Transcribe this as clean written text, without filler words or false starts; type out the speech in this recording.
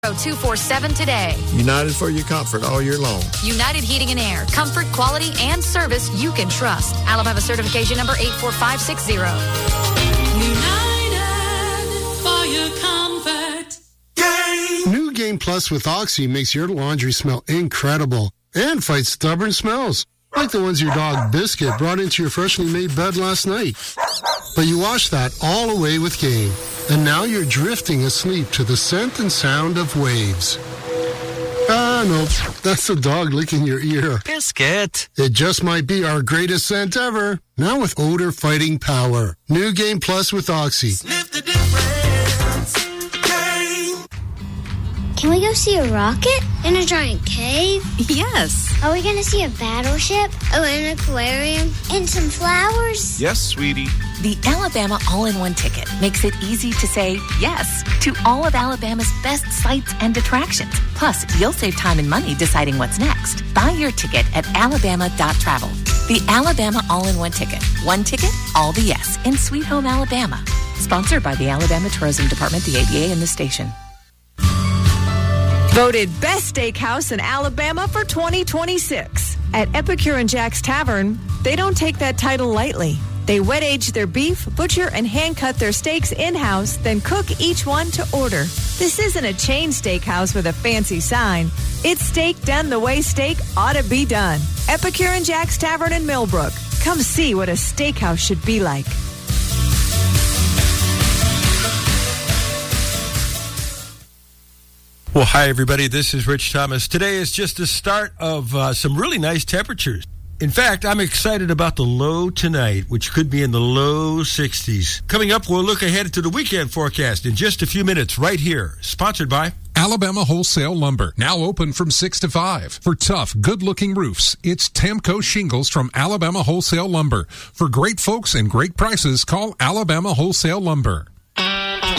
247 today. United for your comfort all year long. United Heating and Air. Comfort, quality, and service you can trust. Alabama certification number 84560. United for your comfort. New Game Plus with Oxy makes your laundry smell incredible and fights stubborn smells, like the ones your dog Biscuit brought into your freshly made bed last night. But you wash that all away with Game, and now you're drifting asleep to the scent and sound of waves. No, that's the dog licking your ear. Biscuit. It just might be our greatest scent ever, now with odor-fighting power. New Game Plus with Oxy. Sniff the difference. Game. Can we go see a rocket in a giant cave? Yes. Are we going to see a battleship? Oh, an aquarium? And some flowers? Yes, sweetie. The Alabama All-in-One Ticket makes it easy to say yes to all of Alabama's best sights and attractions. Plus, you'll save time and money deciding what's next. Buy your ticket at alabama.travel. The Alabama All-in-One Ticket. One ticket, all the yes in Sweet Home, Alabama. Sponsored by the Alabama Tourism Department, the ADA, and the station. Voted Best Steakhouse in Alabama for 2026. At Epicure and Jack's Tavern, they don't take that title lightly. They wet age their beef, butcher, and hand cut their steaks in-house, then cook each one to order. This isn't a chain steakhouse with a fancy sign. It's steak done the way steak ought to be done. Epicure and Jack's Tavern in Millbrook. Come see what a steakhouse should be like. Well, hi, everybody. This is Rich Thomas. Today is just the start of some really nice temperatures. In fact, I'm excited about the low tonight, which could be in the low 60s. Coming up, we'll look ahead to the weekend forecast in just a few minutes right here. Sponsored by Alabama Wholesale Lumber, now open from 6 to 5. For tough, good-looking roofs, it's Tamco Shingles from Alabama Wholesale Lumber. For great folks and great prices, call Alabama Wholesale Lumber.